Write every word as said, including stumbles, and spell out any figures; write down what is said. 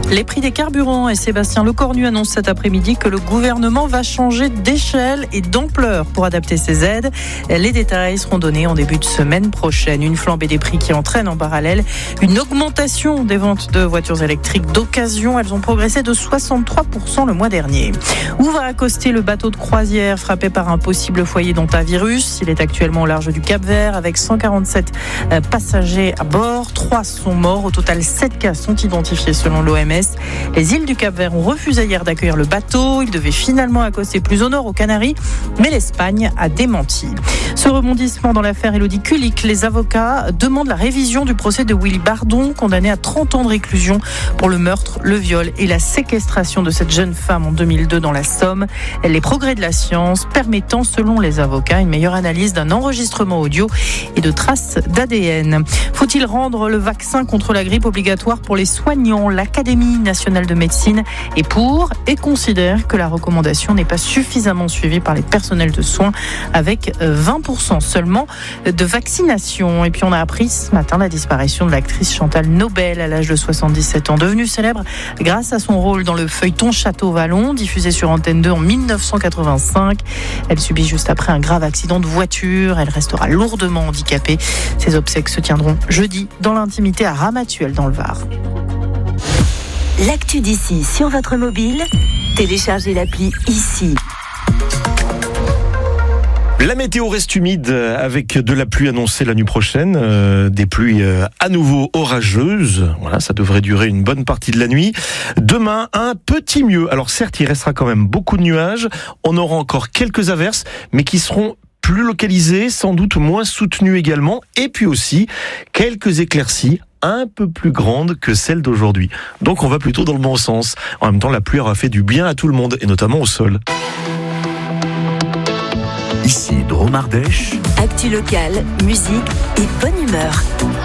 Les prix des carburants, et Sébastien Lecornu annonce cet après-midi que le gouvernement va changer d'échelle et d'ampleur pour adapter ses aides. Les détails seront donnés en début de semaine prochaine. Une flambée des prix qui entraîne en parallèle une augmentation des ventes de voitures électriques d'occasion. Elles ont progressé de soixante-trois pour cent le mois dernier. Où va accoster le bateau de croisière frappé par un possible foyer d'hantavirus? Il est actuellement au large du Cap-Vert avec cent quarante-sept passagers à bord. Trois sont morts. Au total, sept cas sont identifiés selon l'O M S. Les îles du Cap-Vert ont refusé hier d'accueillir le bateau. Il devait finalement accoster plus au nord, aux Canaries, mais l'Espagne a démenti. Ce rebondissement dans l'affaire Élodie Kulik, les avocats demandent la révision du procès de Willy Bardon, condamné à trente ans de réclusion pour le meurtre, le viol et la séquestration de cette jeune femme en deux mille deux dans la Somme. Les progrès de la science permettant, selon les avocats, une meilleure analyse d'un enregistrement audio et de traces d'A D N. Faut-il rendre le vaccin contre la grippe obligatoire pour les soignants? L'Académie nationale de médecine est pour et considère que la recommandation n'est pas suffisamment suivie par les personnels de soins, avec vingt pour cent seulement de vaccination. Et puis on a appris ce matin la disparition de l'actrice Chantal Nobel à l'âge de soixante-dix-sept ans, devenue célèbre grâce à son rôle dans le feuilleton Château Vallon, diffusé sur Antenne deux en dix-neuf cent quatre-vingt-cinq. Elle subit juste après un grave accident de voiture. Elle restera lourdement handicapée. Ses obsèques se tiendront jeudi dans l'intimité à Ramatuelle dans le Var. L'actu d'ici sur votre mobile, téléchargez l'appli ici. La météo reste humide avec de la pluie annoncée la nuit prochaine, euh, des pluies euh, à nouveau orageuses. Voilà, ça devrait durer une bonne partie de la nuit. Demain, un petit mieux. Alors certes, il restera quand même beaucoup de nuages. On aura encore quelques averses, mais qui seront plus localisées, sans doute moins soutenues également. Et puis aussi, quelques éclaircies un peu plus grande que celle d'aujourd'hui. Donc on va plutôt dans le bon sens. En même temps, la pluie aura fait du bien à tout le monde, et notamment au sol. Ici Drôme Ardèche. Actu locale, musique et bonne humeur.